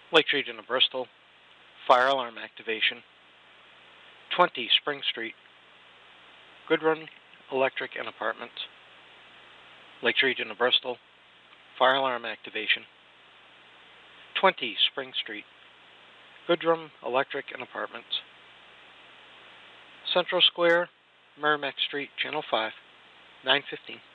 Lake Region of Bristol, fire alarm activation. 20 Spring Street, Goodrun Electric and Apartments. Lake Region of Bristol, fire alarm activation. 20 Spring Street, Goodrun Electric and Apartments. Central Square, Merrimack Street, Channel 5, 915.